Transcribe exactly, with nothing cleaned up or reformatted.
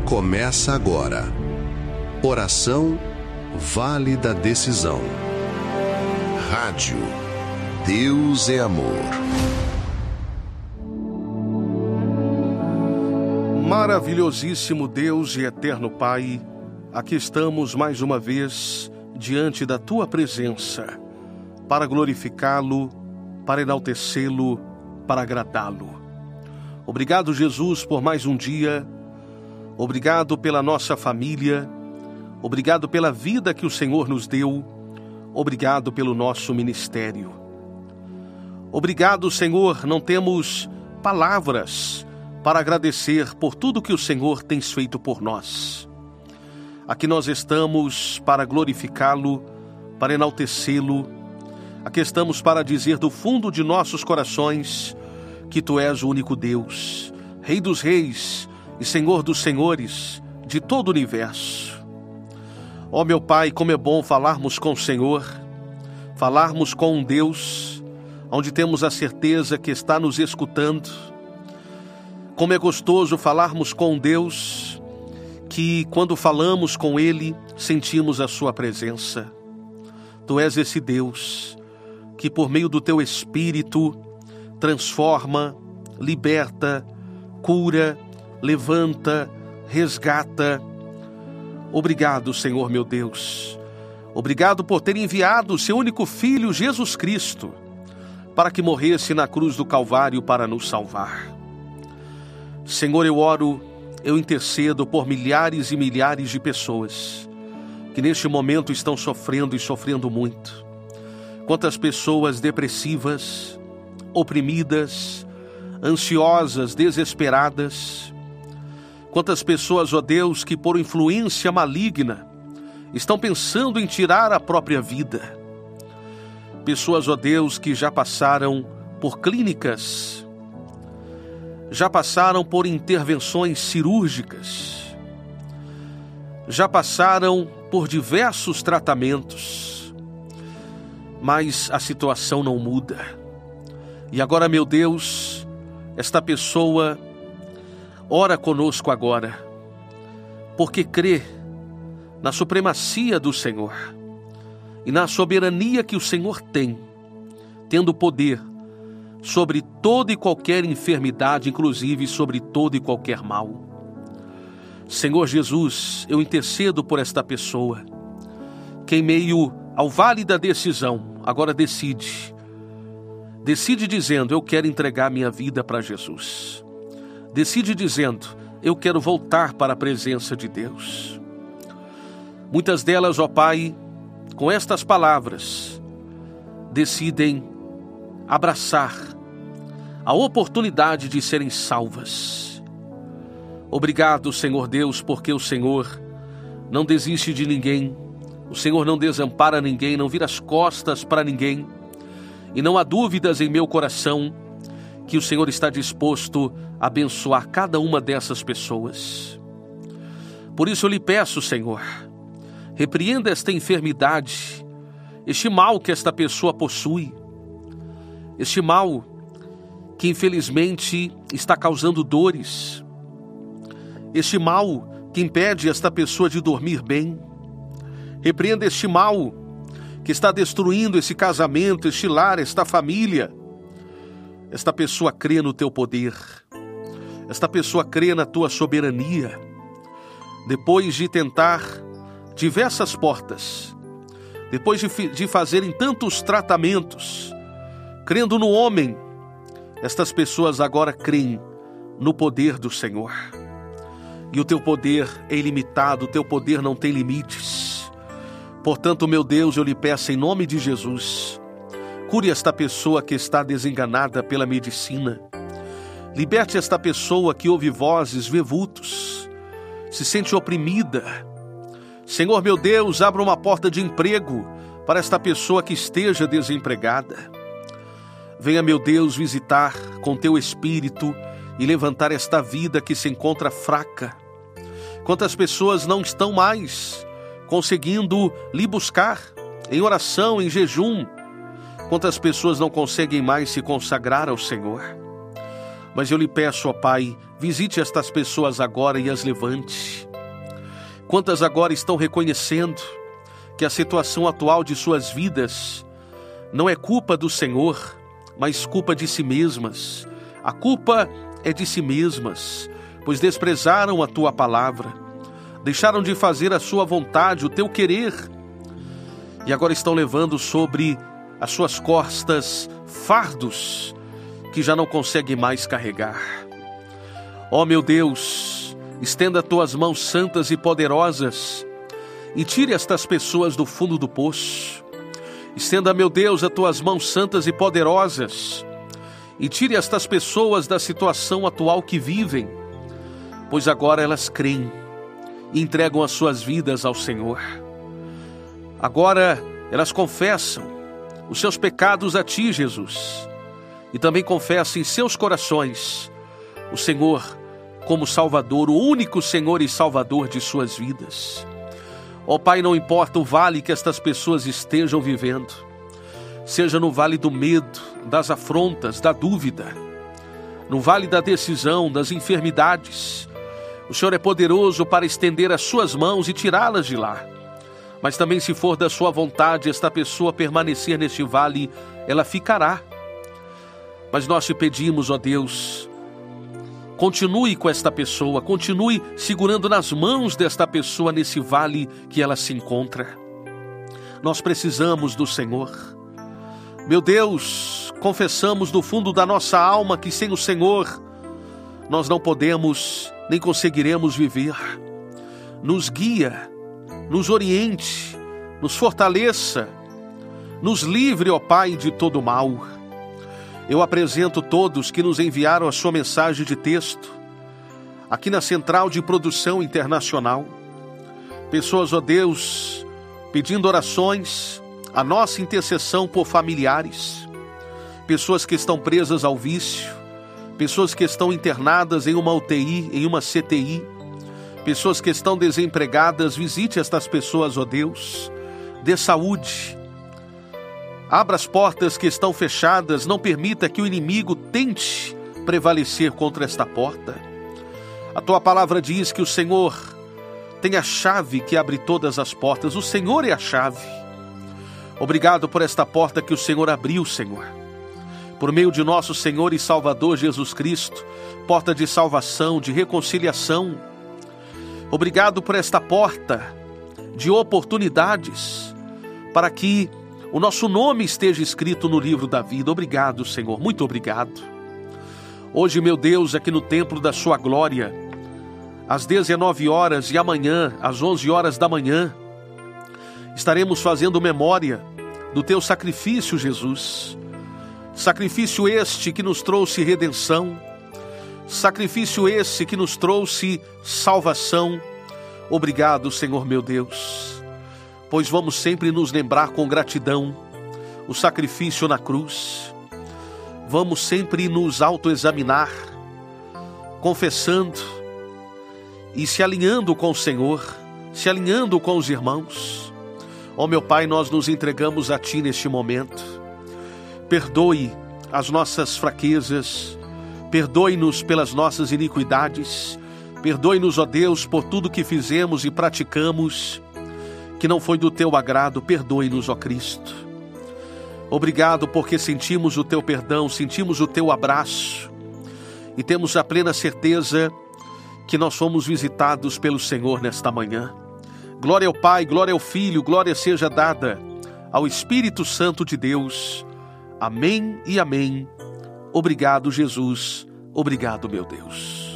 Começa agora. Oração Vale da Decisão. Rádio Deus é Amor. Maravilhosíssimo Deus e eterno Pai, aqui estamos mais uma vez diante da Tua presença, para glorificá-lo, para enaltecê-lo, para agradá-lo. Obrigado, Jesus, por mais um dia. Obrigado pela nossa família. Obrigado pela vida que o Senhor nos deu. Obrigado pelo nosso ministério. Obrigado, Senhor, não temos palavras para agradecer por tudo que o Senhor tem feito por nós. Aqui nós estamos para glorificá-lo, para enaltecê-lo. Aqui estamos para dizer do fundo de nossos corações que Tu és o único Deus, Rei dos reis e Senhor dos senhores de todo o universo. Ó meu Pai, como é bom falarmos com o Senhor, falarmos com um Deus onde temos a certeza que está nos escutando. Como é gostoso falarmos com um Deus que, quando falamos com Ele, sentimos a Sua presença. Tu és esse Deus que, por meio do Teu Espírito, transforma, liberta, cura, levanta, resgata. Obrigado, Senhor meu Deus. Obrigado por ter enviado o Seu único Filho, Jesus Cristo, para que morresse na cruz do Calvário para nos salvar. Senhor, eu oro, eu intercedo por milhares e milhares de pessoas que neste momento estão sofrendo e sofrendo muito. Quantas pessoas depressivas, oprimidas, ansiosas, desesperadas. Quantas pessoas, ó Deus, que por influência maligna estão pensando em tirar a própria vida. Pessoas, ó Deus, que já passaram por clínicas, já passaram por intervenções cirúrgicas, já passaram por diversos tratamentos, mas a situação não muda. E agora, meu Deus, esta pessoa ora conosco agora, porque crê na supremacia do Senhor e na soberania que o Senhor tem, tendo poder sobre toda e qualquer enfermidade, inclusive sobre todo e qualquer mal. Senhor Jesus, eu intercedo por esta pessoa, que em meio ao vale da decisão, agora decide, decide dizendo, eu quero entregar minha vida para Jesus. Decide dizendo, eu quero voltar para a presença de Deus. Muitas delas, ó Pai, com estas palavras, decidem abraçar a oportunidade de serem salvas. Obrigado, Senhor Deus, porque o Senhor não desiste de ninguém, o Senhor não desampara ninguém, não vira as costas para ninguém, e não há dúvidas em meu coração que o Senhor está disposto a abençoar cada uma dessas pessoas. Por isso eu lhe peço, Senhor, repreenda esta enfermidade, este mal que esta pessoa possui, este mal que infelizmente está causando dores, este mal que impede esta pessoa de dormir bem. Repreenda este mal que está destruindo esse casamento, este lar, esta família. Esta pessoa crê no Teu poder, esta pessoa crê na Tua soberania. Depois de tentar diversas portas, depois de, de fazerem tantos tratamentos, crendo no homem, estas pessoas agora creem no poder do Senhor. E o Teu poder é ilimitado, o Teu poder não tem limites. Portanto, meu Deus, eu lhe peço em nome de Jesus, cure esta pessoa que está desenganada pela medicina. Liberte esta pessoa que ouve vozes, vê vultos, se sente oprimida. Senhor, meu Deus, abra uma porta de emprego para esta pessoa que esteja desempregada. Venha, meu Deus, visitar com Teu Espírito e levantar esta vida que se encontra fraca. Quantas pessoas não estão mais conseguindo lhe buscar em oração, em jejum? Quantas pessoas não conseguem mais se consagrar ao Senhor? Mas eu lhe peço, ó Pai, visite estas pessoas agora e as levante. Quantas agora estão reconhecendo que a situação atual de suas vidas não é culpa do Senhor, mas culpa de si mesmas. A culpa é de si mesmas, pois desprezaram a Tua palavra, deixaram de fazer a Sua vontade, o Teu querer, e agora estão levando sobre as suas costas fardos que já não conseguem mais carregar. Ó meu Deus, estenda Tuas mãos santas e poderosas e tire estas pessoas do fundo do poço. Estenda, meu Deus, as Tuas mãos santas e poderosas e tire estas pessoas da situação atual que vivem, pois agora elas creem e entregam as suas vidas ao Senhor. Agora elas confessam os seus pecados a Ti, Jesus, e também confessam em seus corações o Senhor como Salvador, o único Senhor e Salvador de suas vidas. Ó Pai, não importa o vale que estas pessoas estejam vivendo, seja no vale do medo, das afrontas, da dúvida, no vale da decisão, das enfermidades, o Senhor é poderoso para estender as suas mãos e tirá-las de lá. Mas também, se for da sua vontade esta pessoa permanecer neste vale, ela ficará. Mas nós te pedimos, ó Deus, continue com esta pessoa, continue segurando nas mãos desta pessoa nesse vale que ela se encontra. Nós precisamos do Senhor. Meu Deus, confessamos do fundo da nossa alma que sem o Senhor nós não podemos nem conseguiremos viver. Nos guia, nos oriente, nos fortaleça, nos livre, ó Pai, de todo mal. Eu apresento todos que nos enviaram a sua mensagem de texto, aqui na Central de Produção Internacional. Pessoas, ó Deus, pedindo orações, a nossa intercessão por familiares, pessoas que estão presas ao vício, pessoas que estão internadas em uma U T I, em uma C T I, pessoas que estão desempregadas. Visite estas pessoas, ó Deus, dê saúde. Abra as portas que estão fechadas, não permita que o inimigo tente prevalecer contra esta porta. A Tua palavra diz que o Senhor tem a chave que abre todas as portas, o Senhor é a chave. Obrigado por esta porta que o Senhor abriu, Senhor, por meio de nosso Senhor e Salvador Jesus Cristo, porta de salvação, de reconciliação. Obrigado por esta porta de oportunidades, para que o nosso nome esteja escrito no livro da vida. Obrigado, Senhor, muito obrigado. Hoje, meu Deus, aqui no templo da sua glória, às dezenove horas e amanhã, às onze horas da manhã, estaremos fazendo memória do Teu sacrifício, Jesus. Sacrifício este que nos trouxe redenção, sacrifício esse que nos trouxe salvação. Obrigado, Senhor meu Deus, pois vamos sempre nos lembrar com gratidão o sacrifício na cruz. Vamos sempre nos autoexaminar, confessando e se alinhando com o Senhor, se alinhando com os irmãos. Ó meu Pai, nós nos entregamos a Ti neste momento. Perdoe as nossas fraquezas, perdoe-nos pelas nossas iniquidades, perdoe-nos, ó Deus, por tudo que fizemos e praticamos que não foi do Teu agrado. Perdoe-nos, ó Cristo. Obrigado porque sentimos o Teu perdão, sentimos o Teu abraço e temos a plena certeza que nós fomos visitados pelo Senhor nesta manhã. Glória ao Pai, glória ao Filho, glória seja dada ao Espírito Santo de Deus. Amém e amém. Obrigado, Jesus. Obrigado, meu Deus.